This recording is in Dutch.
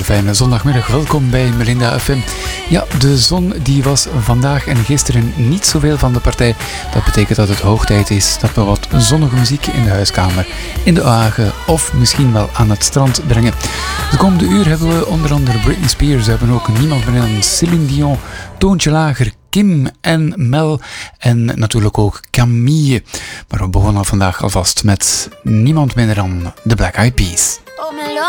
fijne zondagmiddag. Welkom bij Melinda FM. Ja, de zon die was vandaag en gisteren niet zoveel van de partij. Dat betekent dat het hoog tijd is dat we wat zonnige muziek in de huiskamer, in de wagen of misschien wel aan het strand brengen. De komende uur hebben we onder andere Britney Spears. We hebben ook niemand meer dan Céline Dion, Toontje Lager, Kim en Mel en natuurlijk ook Camille. Maar we begonnen vandaag alvast met niemand minder dan de Black Eyed Peas. Oh, Melo.